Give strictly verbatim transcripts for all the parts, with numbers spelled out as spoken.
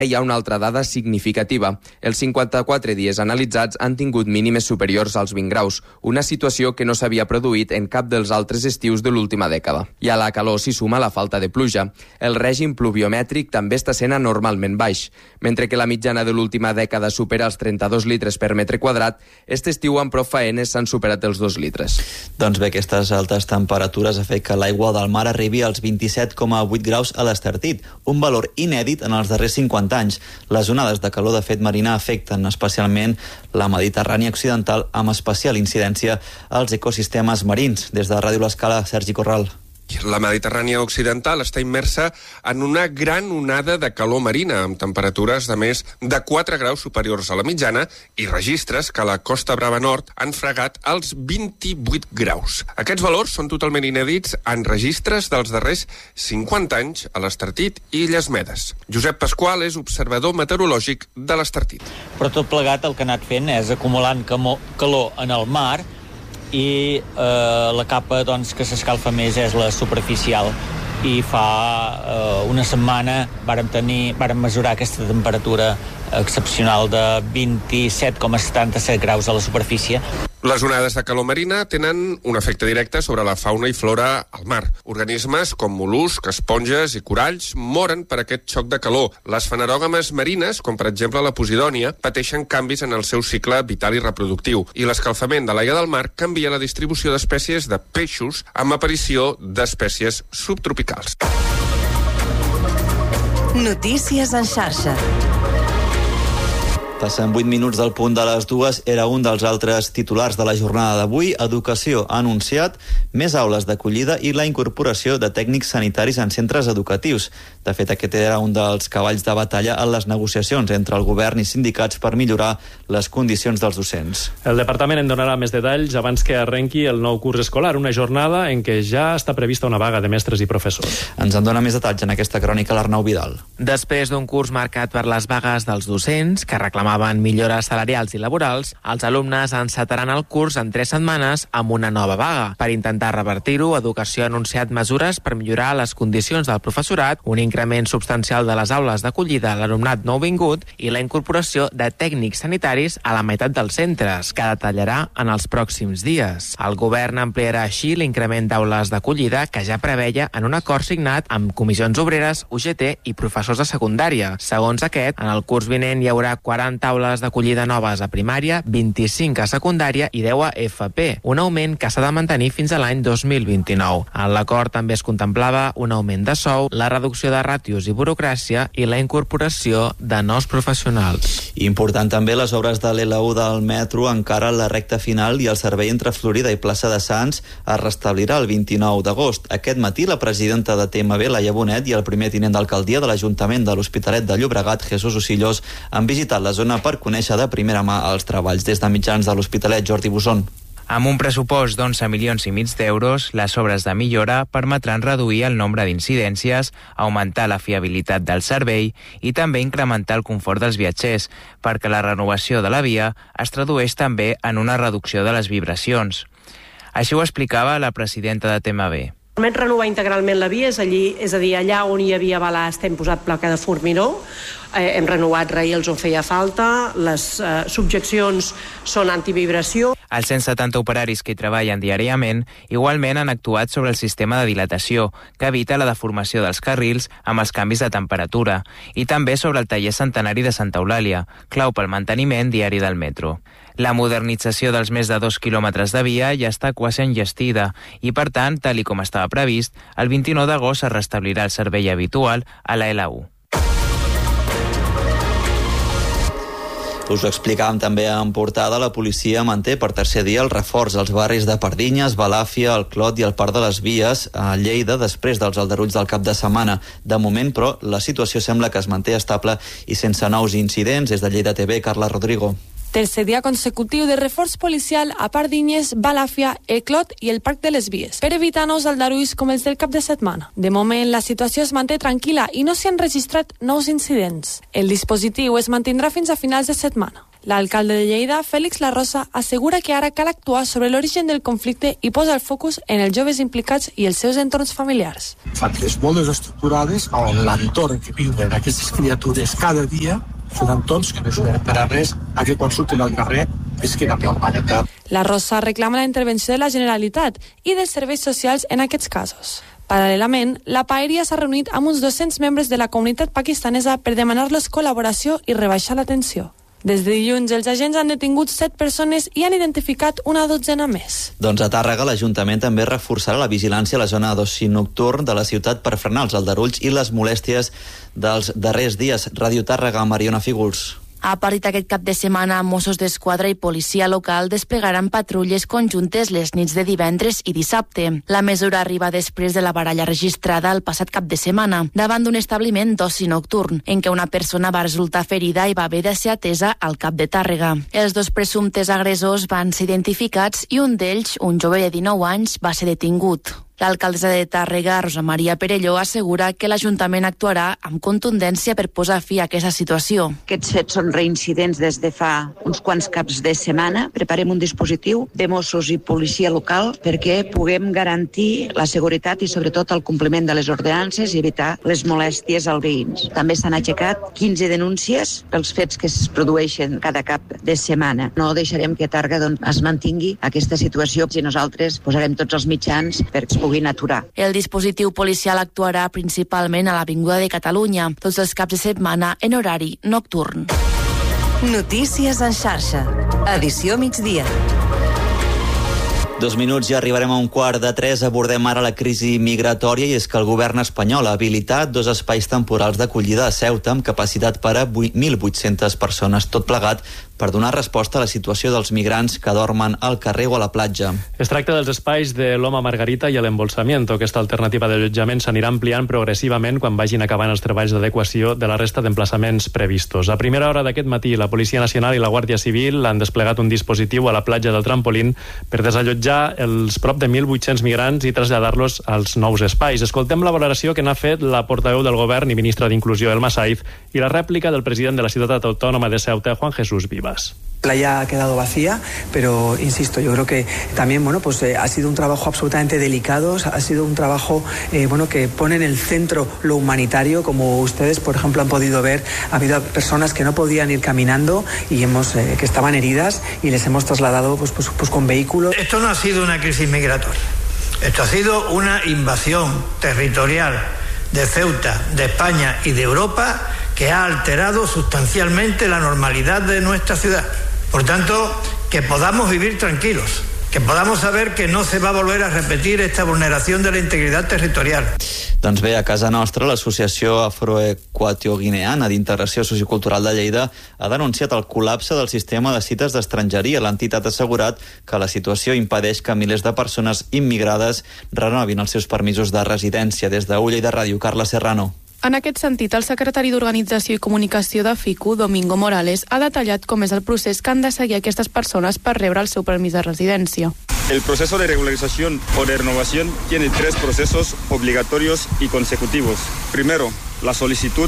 Hi ha una altra dada significativa. Els cinquanta-quatre dies analitzats han tingut mínimes superiors als vint graus, una situació que no s'havia produït en cap dels altres estius de l'última dècada. I a la calor s'hi suma la falta de pluja. El règim pluviomètric també està sent anormalment baix. Mentre que la mitjana de l'última dècada supera els trenta-dos litres per metre quadrat, aquest estiu amb prou faenes s'han superat els dos litres. Doncs bé, aquestes altes temperatures han fet que l'aigua del mar arribi als vint-i-set coma vuit graus a l'Estartit, un valor inèdit en els darrers cinquanta anys. Les onades de calor de fet marina afecten especialment la Mediterrània occidental, amb especial incidència als ecosistemes marins. Des de Ràdio L'Escala, Sergi Corral. La Mediterrània occidental està immersa en una gran onada de calor marina, amb temperatures de més de quatre graus superiors a la mitjana i registres que a la Costa Brava Nord han fregat els vint-i-vuit graus. Aquests valors són totalment inèdits en registres dels darrers cinquanta anys a l'Estartit i Illes Medes. Josep Pasqual és observador meteorològic de l'Estartit. Però tot plegat el que ha anat fent és acumulant calor en el mar, i eh, la capa doncs, que s'escalfa més és la superficial, i fa eh, una setmana vàrem tenir, vàrem mesurar aquesta temperatura excepcional de vint-i-set coma setanta-set graus a la superfície. Les onades de calor marina tenen un efecte directe sobre la fauna i flora al mar. Organismes com mol·luscs, esponges i coralls moren per aquest xoc de calor. Les fanerògames marines, com per exemple la posidònia, pateixen canvis en el seu cicle vital i reproductiu, i l'escalfament de l'aigua del mar canvia la distribució d'espècies de peixos amb aparició d'espècies subtropicals. Notícies en xarxa. Passen vuit minuts del punt de les dues. Era un dels altres titulars de la jornada d'avui. Educació ha anunciat més aules d'acollida i la incorporació de tècnics sanitaris en centres educatius. De fet, aquest era un dels cavalls de batalla en les negociacions entre el govern i sindicats per millorar les condicions dels docents. El departament en donarà més detalls abans que arrenqui el nou curs escolar, una jornada en què ja està prevista una vaga de mestres i professors. Ens en dona més detalls en aquesta crònica l'Arnau Vidal. Després d'un curs marcat per les vagues dels docents, que reclamaven millores salarials i laborals, els alumnes encetaran el curs en tres setmanes amb una nova vaga. Per intentar revertir-ho, Educació ha anunciat mesures per millorar les condicions del professorat, un increment substancial de les aules d'acollida a l'alumnat nouvingut i la incorporació de tècnics sanitaris a la meitat dels centres, que detallarà en els pròxims dies. El govern ampliarà així l'increment d'aules d'acollida que ja preveia en un acord signat amb comissions obreres, U G T i professors de secundària. Segons aquest, en el curs vinent hi haurà quaranta aules d'acollida noves a primària, vint-i-cinc a secundària i deu a F P, un augment que s'ha de mantenir fins a l'any dos mil vint-i-nou. En l'acord també es contemplava un augment de sou, la reducció de ràtios i burocràcia i la incorporació de nous professionals. Important també les obres de l'L u del metro encara a la recta final, i el servei entre Florida i Plaça de Sants es restablirà el vint-i-nou d'agost. Aquest matí la presidenta de T M B, Laia Bonet, i el primer tinent d'alcaldia de l'Ajuntament de l'Hospitalet de Llobregat, Jesús Osillos, han visitat la zona per conèixer de primera mà els treballs. Des de mitjans de l'Hospitalet, Jordi Busson. Amb un pressupost d'onze milions i mig d'euros, les obres de millora permetran reduir el nombre d'incidències, augmentar la fiabilitat del servei i també incrementar el confort dels viatgers, perquè la renovació de la via es tradueix també en una reducció de les vibracions. Així ho explicava la presidenta de T M B. Permet renovar integralment la via, és, allí, és a dir, allà on hi havia balast hem posat placa de formigó, eh, hem renovat rails on feia falta, les eh, subjeccions són antivibració. Els cent setanta operaris que hi treballen diàriament igualment han actuat sobre el sistema de dilatació, que evita la deformació dels carrils amb els canvis de temperatura, i també sobre el taller centenari de Santa Eulàlia, clau pel manteniment diari del metro. La modernització dels més de dos quilòmetres de via ja està quasi enllestida i, per tant, tal i com estava previst, el vint-i-nou d'agost es restablirà el servei habitual a la L u. Us ho explicàvem també en portada, la policia manté per tercer dia el reforç als barris de Pardinyes, Balàfia, el Clot i el Parc de les Vies a Lleida després dels aldarulls del cap de setmana. De moment, però, la situació sembla que es manté estable i sense nous incidents. Des de Lleida T V, Carla Rodrigo. Tercer dia consecutiu de reforç policial a Pardinyes, Balàfia, el Clot i el Parc de les Vies, per evitar nous aldarulls com els del cap de setmana. De moment, la situació es manté tranquil·la i no s'hi han registrat nous incidents. El dispositiu es mantindrà fins a finals de setmana. L'alcalde de Lleida, Félix Larrosa, assegura que ara cal actuar sobre l'origen del conflicte i posa el focus en els joves implicats i els seus entorns familiars. Famílies molt desestructurades on l'entorn que viuen aquestes criatures cada dia són entorns que no ajuden per a res a que quan surten al carrer visquin amb normalitat. La Rosa reclama la intervenció de la Generalitat i dels serveis socials en aquests casos. Paral·lelament, la Paeria s'ha reunit amb uns dos-cents membres de la comunitat pakistanesa per demanar-los col·laboració i rebaixar la tensió. Des de dilluns, els agents han detingut set persones i han identificat una dotzena més. Doncs a Tàrrega, l'Ajuntament també reforçarà la vigilància a la zona d'oci nocturn de la ciutat per frenar els aldarulls i les molèsties dels darrers dies. Ràdio Tàrrega, Mariona Fígols. A partir d'aquest cap de setmana, Mossos d'Esquadra i policia local desplegaran patrulles conjuntes les nits de divendres i dissabte. La mesura arriba després de la baralla registrada el passat cap de setmana, davant d'un establiment d'oci nocturn, en què una persona va resultar ferida i va haver de ser atesa al cap de Tàrrega. Els dos presumptes agressors van ser identificats i un d'ells, un jove de dinou anys, va ser detingut. L'alcaldessa de Tàrrega, Rosa Maria Perelló, assegura que l'Ajuntament actuarà amb contundència per posar fi a aquesta situació. Aquests fets són reincidents des de fa uns quants caps de setmana. Preparem un dispositiu de Mossos i policia local perquè puguem garantir la seguretat i sobretot el compliment de les ordenances i evitar les molèsties als veïns. També s'han aixecat quinze denúncies pels fets que es produeixen cada cap de setmana. No deixarem que Tàrrega doncs, es mantingui aquesta situació i nosaltres posarem tots els mitjans perquè es puguin aturar. El dispositiu policial actuarà principalment a l'Avinguda de Catalunya, tots els caps de setmana en horari nocturn. Notícies en xarxa. Edició migdia. Dos minuts i arribarem a un quart de tres. Abordem ara la crisi migratòria i és que el govern espanyol ha habilitat dos espais temporals d'acollida a Ceuta amb capacitat per a mil vuit-centes persones, tot plegat per donar resposta a la situació dels migrants que dormen al carrer o a la platja. Es tracta dels espais de l'Home Margarita i l'Embolsamiento. Aquesta alternativa d'allotjament s'anirà ampliant progressivament quan vagin acabant els treballs d'adequació de la resta d'emplaçaments previstos. A primera hora d'aquest matí, la Policia Nacional i la Guàrdia Civil han desplegat un dispositiu a la platja del Trampolín per desallotjar els prop de mil vuit-cents migrants i traslladar-los als nous espais. Escoltem la valoració que n'ha fet la portaveu del govern i ministra d'Inclusió, Elma Saiz, i la rèplica del president de la ciutat autònoma de Ceuta, Juan Jesús Vivas. La playa ha quedado vacía, pero insisto, yo creo que también bueno, pues, eh, ha sido un trabajo absolutamente delicado, ha sido un trabajo eh, bueno, que pone en el centro lo humanitario, como ustedes, por ejemplo, han podido ver. Ha habido personas que no podían ir caminando y hemos eh, que estaban heridas y les hemos trasladado pues, pues, pues con vehículos. Esto no ha sido una crisis migratoria, esto ha sido una invasión territorial de Ceuta, de España y de Europa que ha alterado sustancialmente la normalidad de nuestra ciudad. Por tanto, que podamos vivir tranquilos, que podamos saber que no se va a volver a repetir esta vulneración de la integridad territorial. Doncs bé, a casa nostra, l'Associació Afroequatioguineana d'Integració Sociocultural de Lleida ha denunciat el col·lapse del sistema de cites d'estrangeria. L'entitat ha assegurat que la situació impedeix que milers de persones immigrades renovin els seus permisos de residència. Des de Ulla i de Ràdio, Carla Serrano. En aquest sentit, el secretari d'Organització i Comunicació de FICU, Domingo Morales, ha detallat com és el procés que han de seguir aquestes persones per rebre el seu permís de residència. El proceso de regularización o de renovación tiene tres procesos obligatorios y consecutivos. Primero, la solicitud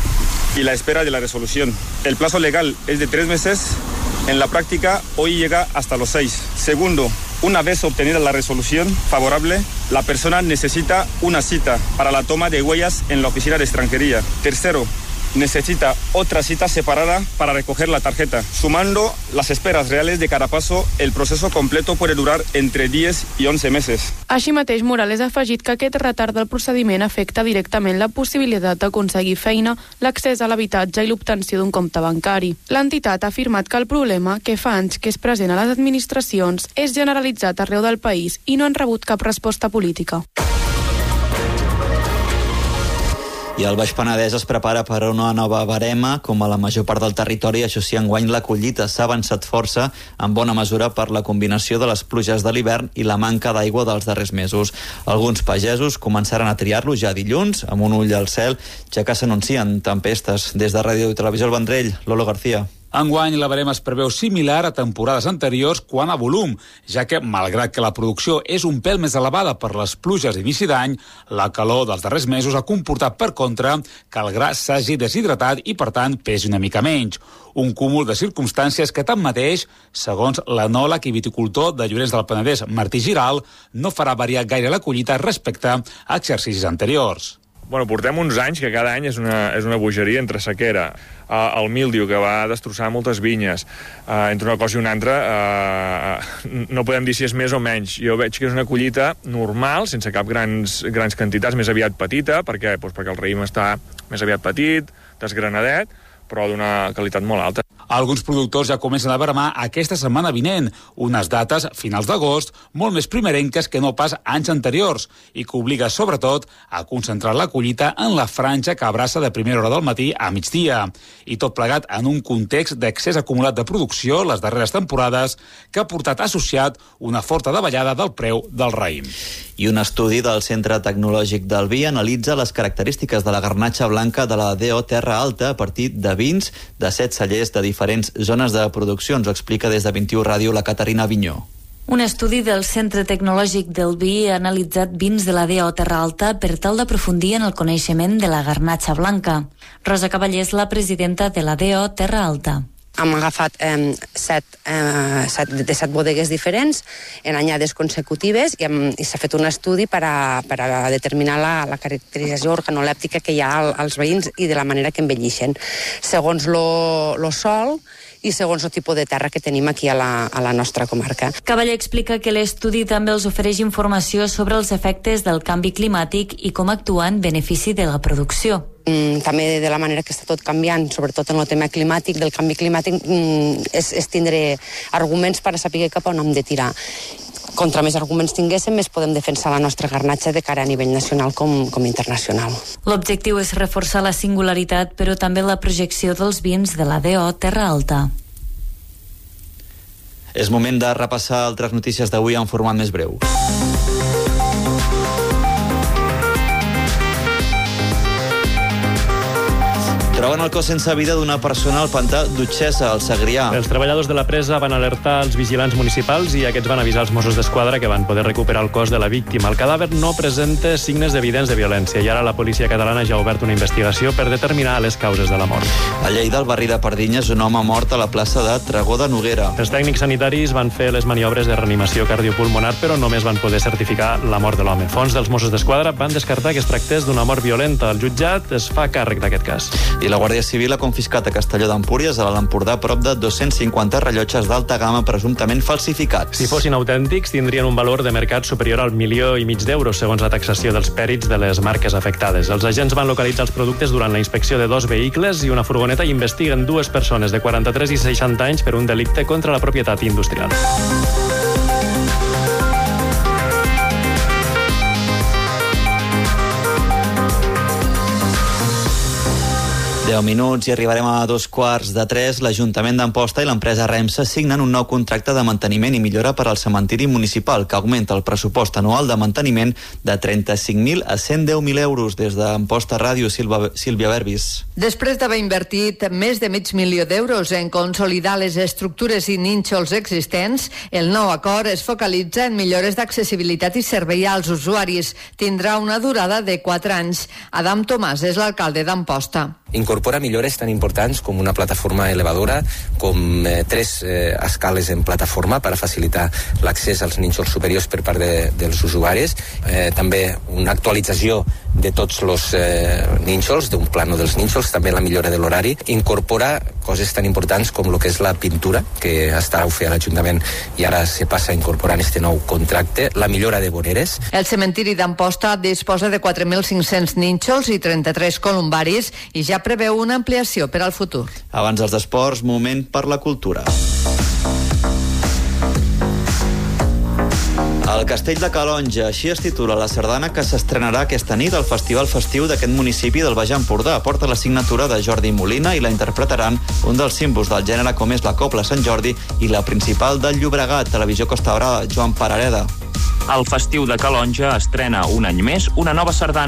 y la espera de la resolución. El plazo legal es de tres meses. En la práctica, hoy llega hasta los seis. Segundo, una vez obtenida la resolución favorable, la persona necesita una cita para la toma de huellas en la oficina de extranjería. Tercero, necesita otra cita separada para recoger la tarjeta. Sumando las esperas reales de cada paso, el proceso completo puede durar entre diez y once meses. Així mateix, Morales ha afegit que aquest retard del procediment afecta directament la possibilitat d'aconseguir feina, l'accés a l'habitatge i l'obtenció d'un compte bancari. L'entitat ha afirmat que el problema, que fa anys que és present a les administracions, és generalitzat arreu del país i no han rebut cap resposta política. I el Baix Penedès es prepara per a una nova barema, com a la major part del territori. Això sí, enguany la collita s'ha avançat força, en bona mesura per la combinació de les pluges de l'hivern i la manca d'aigua dels darrers mesos. Alguns pagesos començaran a triar-lo ja dilluns, amb un ull al cel, ja que s'anuncien tempestes. Des de Ràdio i Televisió El Vendrell, Lolo García. Enguany la barema es preveu similar a temporades anteriors quant a volum, ja que, malgrat que la producció és un pèl més elevada per les pluges d'inici d'any, la calor dels darrers mesos ha comportat, per contra, que el gra s'hagi deshidratat i, per tant, pesi una mica menys. Un cúmul de circumstàncies que, tanmateix, segons l'enòleg i viticultor de Llorenç del Penedès, Martí Giral, no farà variar gaire la collita respecte a exercicis anteriors. Bueno, portem uns anys que cada any és una, és una bogeria entre sequera, uh, el míldiu que va destrossar moltes vinyes, uh, entre una cosa i una altra, uh, no podem dir si és més o menys. Jo veig que és una collita normal, sense cap grans, grans quantitats, més aviat petita, perquè, doncs, perquè el raïm està més aviat petit, desgranadet, però d'una qualitat molt alta. Alguns productors ja comencen a veremar aquesta setmana vinent, unes dates, finals d'agost, molt més primerenques que no pas anys anteriors, i que obliga, sobretot, a concentrar la collita en la franja que abraça de primera hora del matí a migdia. I tot plegat en un context d'excés acumulat de producció les darreres temporades que ha portat associat una forta davallada del preu del raïm. I un estudi del Centre Tecnològic del Vi analitza les característiques de la garnatxa blanca de la D O Terra Alta a partir de vins de set cellers de diferents zones de producció. Ens ho explica des de vint-i-u Ràdio la Caterina Vinyó. Un estudi del Centre Tecnològic del Vi ha analitzat vins de la D O Terra Alta per tal d'aprofundir en el coneixement de la garnatxa blanca. Rosa Cavallé és la presidenta de la D O Terra Alta. Hem agafat eh, set, eh, set, de set bodegues diferents en anyades consecutives i, hem, i s'ha fet un estudi per a, per a determinar la, la caracterització organolèptica que hi ha al, als veïns i de la manera que envellixen, segons el sol i segons el tipus de terra que tenim aquí a la, a la nostra comarca. Cavallé explica que l'estudi també els ofereix informació sobre els efectes del canvi climàtic i com actuar en benefici de la producció. Mm, també de la manera que està tot canviant, sobretot en el tema climàtic, del canvi climàtic, mm, és, és tindre arguments per a saber cap on hem de tirar. Contra més arguments tinguéssim, més podem defensar la nostra garnatxa de cara a nivell nacional com, com internacional. L'objectiu és reforçar la singularitat, però també la projecció dels vins de la D O Terra Alta. És moment de repassar altres notícies d'avui en format més breu. Troben el cos sense vida d'una persona al pantà d'Utxessa, al Segrià. Els treballadors de la presa van alertar els vigilants municipals i aquests van avisar els Mossos d'Esquadra que van poder recuperar el cos de la víctima. El cadàver no presenta signes evidents de violència i ara la policia catalana ja ha obert una investigació per determinar les causes de la mort. A Lleida, al barri de Pardinyes, un home mort a la plaça de Tregó de Noguera. Els tècnics sanitaris van fer les maniobres de reanimació cardiopulmonar, però només van poder certificar la mort de l'home. Fons dels Mossos d'Esquadra van descartar que es tractés d'una mort violenta. El jutjat es fa càrrec d'aquest cas. I la Guàrdia Civil ha confiscat a Castelló d'Empúries, a l'Alt Empordà, prop de dos-cents cinquanta rellotges d'alta gamma presumptament falsificats. Si fossin autèntics, tindrien un valor de mercat superior al milió i mig d'euros, segons la taxació dels pèrits de les marques afectades. Els agents van localitzar els productes durant la inspecció de dos vehicles i una furgoneta i investiguen dues persones de quaranta-tres i seixanta anys per un delicte contra la propietat industrial. deu minuts i arribarem a dos quarts de tres. L'Ajuntament d'Amposta i l'empresa Remsa signen un nou contracte de manteniment i millora per al cementiri municipal que augmenta el pressupost anual de manteniment de trenta-cinc mil a cent deu mil euros. Des d'Amposta Ràdio, Silva, Sílvia Verbis. Després d'haver invertit més de mig milió d'euros en consolidar les estructures i nínxols existents, el nou acord es focalitza en millores d'accessibilitat i servei als usuaris. Tindrà una durada de quatre anys. Adam Tomàs és l'alcalde d'Amposta. Incorpora millores tan importants com una plataforma elevadora, com eh, tres eh, escales en plataforma per a facilitar l'accés als nínxols superiors per part de, dels usuaris, eh, també una actualització de tots els eh, nínxols, d'un plano dels nínxols, també la millora de l'horari. Incorpora coses tan importants com el que és la pintura, que estava fer a l'Ajuntament i ara se passa a incorporar en este nou contracte, la millora de voreres. El cementiri d'Amposta disposa de quatre mil cinc-cents nínxols i trenta-tres columbaris i ja preveu una ampliació per al futur. Abans dels esports, moment per la cultura. El Castell de Calonja, així es titula la sardana que s'estrenarà aquesta nit al Festival Festiu d'aquest municipi del Baix Empordà. Porta la signatura de Jordi Molina i la interpretaran un dels símbols del gènere com és la Cobla Sant Jordi i la principal del Llobregat, Televisió Costa Brava, Joan Parareda. El Festiu de Calonja estrena un any més una nova sardana.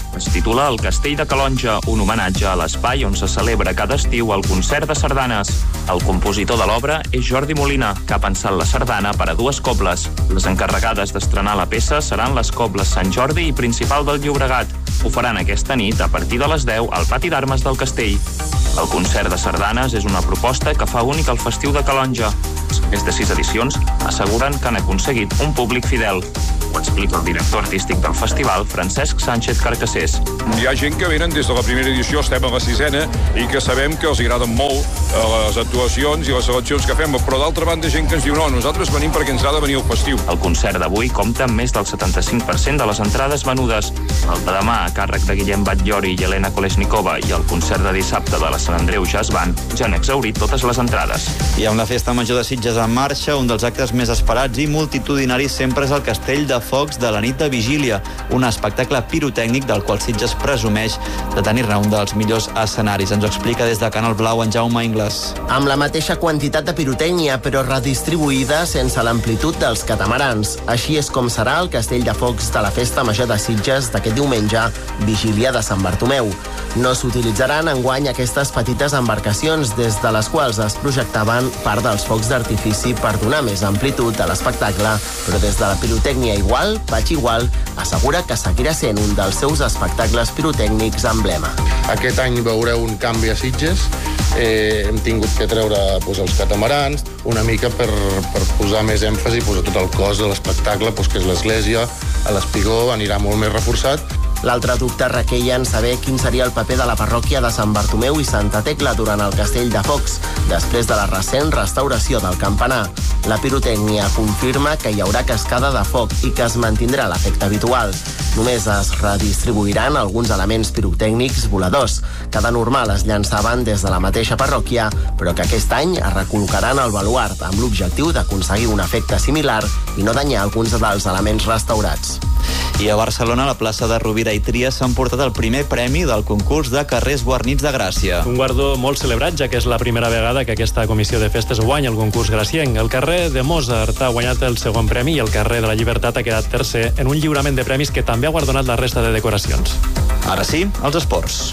Es titula El Castell de Calonge, un homenatge a l'espai on se celebra cada estiu el concert de sardanes. El compositor de l'obra és Jordi Molina, que ha pensat la sardana per a dues cobles. Les encarregades d'estrenar la peça seran les cobles Sant Jordi i Principal del Llobregat. Ho faran aquesta nit a partir de les deu al pati d'armes del castell. El concert de sardanes és una proposta que fa únic el festiu de Calonge. Més de sis edicions asseguren que han aconseguit un públic fidel. Ho explica el director artístic del festival, Francesc Sánchez Carcassés. Hi ha gent que venen des de la primera edició, estem a la sisena, i que sabem que els agraden molt les actuacions i les seleccions que fem, però d'altra banda gent que ens diu no, nosaltres venim perquè ens ha de venir el festiu. El concert d'avui compta amb més del setanta-cinc per cent de les entrades venudes. El de demà, a càrrec de Guillem Batllori i Helena Kolesnikova, i el concert de dissabte de la Sant Andreu Jazz Band ja han exhaurit totes les entrades. I amb la Festa Major de Sitges en marxa, un dels actes més esperats i multitudinaris sempre és el Castell de Focs de la nit de Vigília, un espectacle pirotècnic del qual Sitges presumeix de tenir-ne un dels millors escenaris. Ens ho explica des de Canal Blau en Jaume Ingles. Amb la mateixa quantitat de pirotècnia, però redistribuïda sense l'amplitud dels catamarans. Així és com serà el Castell de Focs de la Festa Major de Sitges d'aquest diumenge, Vigília de Sant Bartomeu. No s'utilitzaran enguany aquestes petites embarcacions des de les quals es projectaven part dels focs d'artifici per donar més amplitud a l'espectacle, però des de la pirotècnia igual, Patx Igual assegura que seguirà sent un dels seus espectacles pirotècnics emblema. Aquest any veureu un canvi a Sitges. Eh, hem tingut que treure pues, els catamarans una mica per, per posar més èmfasi pues, a tot el cos de l'espectacle, pues, que és l'església, a l'espigó, anirà molt més reforçat. L'altre dubte requeia en saber quin seria el paper de la parròquia de Sant Bartomeu i Santa Tecla durant el Castell de Focs, després de la recent restauració del campanar. La pirotècnia confirma que hi haurà cascada de foc i que es mantindrà l'efecte habitual. Només es redistribuiran alguns elements pirotècnics voladors, que de normal es llançaven des de la mateixa parròquia, però que aquest any es recol·locaran al baluard amb l'objectiu d'aconseguir un efecte similar i no danyar alguns dels elements restaurats. I a Barcelona, a la plaça de Rovira i Tria, s'han portat el primer premi del concurs de carrers guarnits de Gràcia. Un guardó molt celebrat, ja que és la primera vegada que aquesta comissió de festes guanya el concurs gracienc. El carrer de Mozart ha guanyat el segon premi i el carrer de la Llibertat ha quedat tercer en un lliurament de premis que també ha guardonat la resta de decoracions. Ara sí, els esports.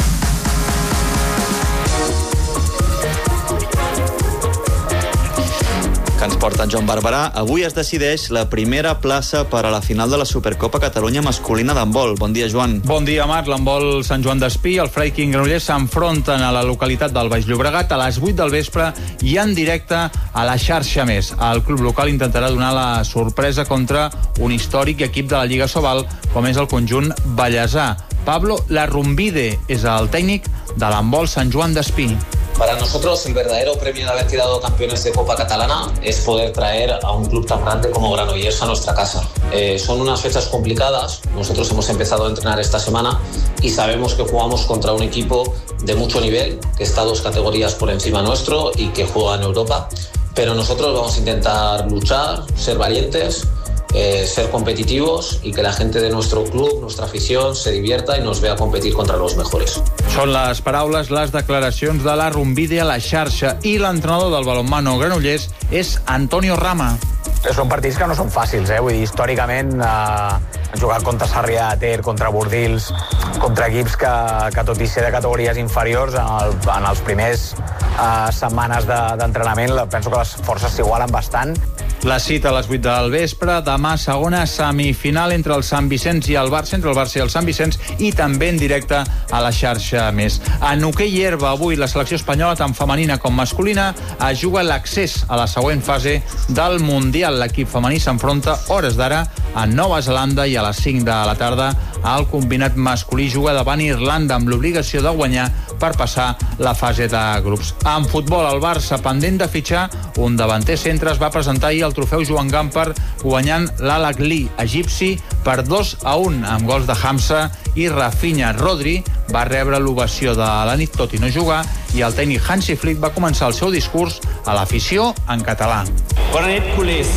Que ens porta en Joan Barberà. Avui es decideix la primera plaça per a la final de la Supercopa Catalunya masculina d'handbol. Bon dia, Joan. Bon dia, Marc. L'handbol Sant Joan d'Espí, el Freiking Granollers s'enfronten a la localitat del Baix Llobregat a les vuit del vespre i en directe a la xarxa més. El club local intentarà donar la sorpresa contra un històric equip de la Lliga Sobal, com és el conjunt ballesà. Pablo Larrumbide és el tècnic de l'handbol Sant Joan d'Espí. Para nosotros el verdadero premio de haber quedado campeones de Copa Catalana es poder traer a un club tan grande como Granollers a nuestra casa. Eh, son unas fechas complicadas, nosotros hemos empezado a entrenar esta semana y sabemos que jugamos contra un equipo de mucho nivel, que está dos categorías por encima nuestro y que juega en Europa, pero nosotros vamos a intentar luchar, ser valientes, Eh, ser competitivos y que la gente de nuestro club, nuestra afición, se divierta y nos vea competir contra los mejores. Són les paraules, les declaracions de la Rumbide a la xarxa, i l'entrenador del balonmano Granollers és Antonio Rama. Són partits que no són fàcils, eh? Vull dir, històricament eh, han jugat contra Sarrià de Ter, contra Bordils, contra equips que, que tot i ser de categories inferiors, en, el, en els primers eh, setmanes d'entrenament, de, penso que les forces s'igualen bastant. La cita a les vuit del vespre, demà segona semifinal entre el Sant Vicenç i el Barça, entre el Barça i el Sant Vicenç, i també en directe a la xarxa més. En hoquei herba, avui la selecció espanyola, tant femenina com masculina, es juga l'accés a la següent fase del Mundial. L'equip femení s'enfronta hores d'ara a Nova Zelanda i a les cinc de la tarda el combinat masculí juga davant Irlanda amb l'obligació de guanyar per passar la fase de grups. En futbol, el Barça, pendent de fitxar un davanter centre, es va presentar ahir el trofeu Joan Gamper guanyant l'Al-Ahly egipci per dos a un amb gols de Hamza i Rafinha. Rodri va rebre l'ovació de la nit tot i no jugar, i el tècnic Hansi Flick va començar el seu discurs a l'afició en català. Bona nit, culers.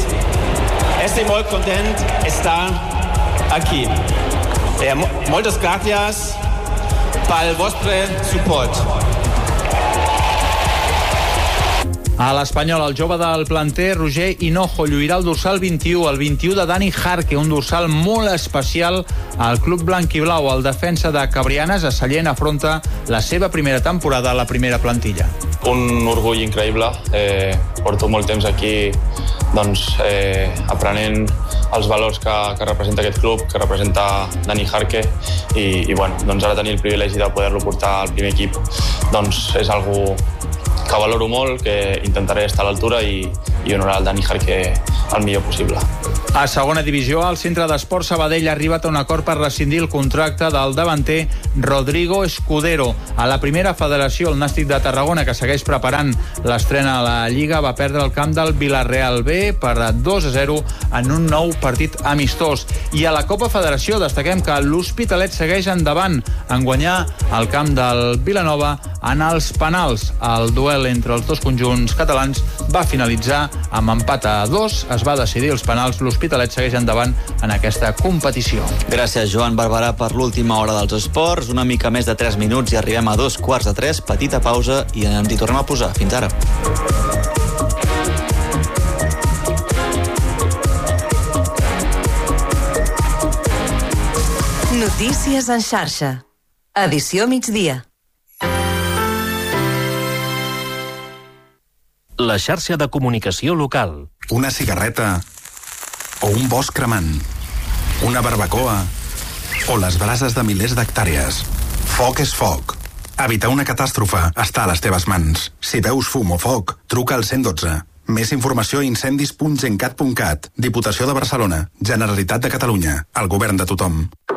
Estic molt content d'estar aquí. Eh, moltes gràcies pel vostre suport. A l'Espanyol, el jove del planter, Roger Hinojo, lluirà el dorsal vint-i-u, el vint-i-u de Dani Jarque, un dorsal molt especial al club blanc-i-blau. El defensa de Cabrianes, a Sallent, afronta la seva primera temporada a la primera plantilla. Un orgull increïble. Eh, porto molt temps aquí doncs, eh, aprenent els valors que, que representa aquest club, que representa Dani Jarque, i, i bueno, doncs ara tenir el privilegi de poder-lo portar al primer equip doncs és algo que valoro molt, que intentaré estar a l'altura i, i honorar el Dani Jarque el millor possible. A segona divisió, el Centre d'Esport Sabadell ha arribat a un acord per rescindir el contracte del davanter Rodrigo Escudero. A la primera federació, el Nàstic de Tarragona, que segueix preparant l'estrena a la Lliga, va perdre el camp del Villarreal B per dos a zero en un nou partit amistós. I a la Copa Federació destaquem que l'Hospitalet segueix endavant en guanyar el camp del Vilanova en els penals. El duel entre els dos conjunts catalans va finalitzar amb empat a dos. Es va decidir els penals. L'Hospitalet segueix endavant en aquesta competició. Gràcies, Joan Barberà, per l'última hora dels esports. Una mica més de tres minuts i arribem a dos quarts de tres. Petita pausa i ens hi tornem a posar. Fins ara. Notícies en xarxa. Edició migdia. La xarxa de comunicació local. Una cigarreta o un bosc cremant, una barbacoa o les brases de milers d'hectàrees. Foc és foc. Evitar una catàstrofe està a les teves mans. Si veus fum o foc, truca al cent dotze. Més informació a incendis punt gencat punt cat. Diputació de Barcelona. Generalitat de Catalunya. El govern de tothom.